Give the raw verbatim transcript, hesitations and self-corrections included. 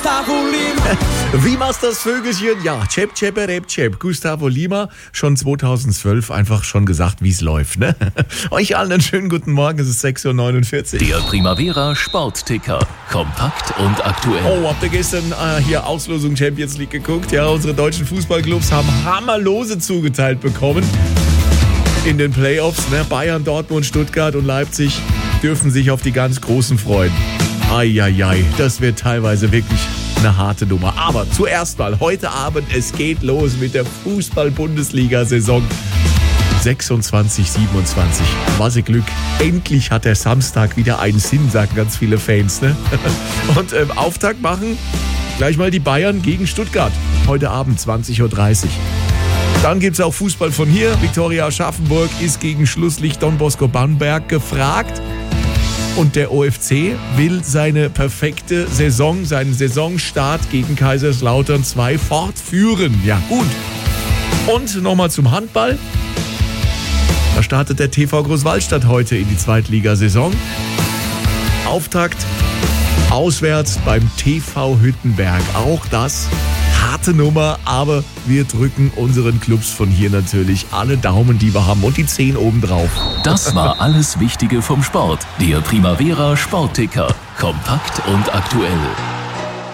Wie machst das Vögelchen? Ja, Cep, Cepe, Rep, Cep. Gustavo Lima, schon zweitausendzwölf einfach schon gesagt, wie es läuft, ne? Euch allen einen schönen guten Morgen, es ist sechs Uhr neunundvierzig. Der Primavera Sportticker. Kompakt und aktuell. Oh, habt ihr gestern äh, hier Auslosung Champions League geguckt? Ja, unsere deutschen Fußballclubs haben Hammerlose zugeteilt bekommen in den Playoffs, ne? Bayern, Dortmund, Stuttgart und Leipzig dürfen sich auf die ganz Großen freuen. Eieiei, das wird teilweise wirklich eine harte Nummer. Aber zuerst mal, heute Abend, es geht los mit der Fußball-Bundesliga-Saison sechsundzwanzig siebenundzwanzig. Was ein Glück. Endlich hat der Samstag wieder einen Sinn, sagen ganz viele Fans, ne? Und ähm, Auftakt machen gleich mal die Bayern gegen Stuttgart. Heute Abend zwanzig Uhr dreißig. Dann gibt es auch Fußball von hier. Viktoria Aschaffenburg ist gegen Schlusslicht Don Bosco Bamberg gefragt. Und der O F C will seine perfekte Saison, seinen Saisonstart gegen Kaiserslautern zwei fortführen. Ja, gut. Und nochmal zum Handball. Da startet der T V Großwallstadt heute in die Zweitligasaison. Auftakt auswärts beim T V Hüttenberg. Auch das harte Nummer, aber wir drücken unseren Clubs von hier natürlich alle Daumen, die wir haben und die zehn obendrauf. Das war alles Wichtige vom Sport. Der Primavera Sportticker. Kompakt und aktuell.